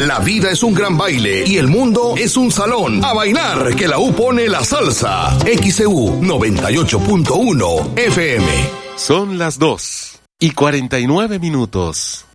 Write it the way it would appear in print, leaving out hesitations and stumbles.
La vida es un gran baile y el mundo es un salón. A bailar, que la U pone la salsa. XEU 98.1 FM. Son las 2:49.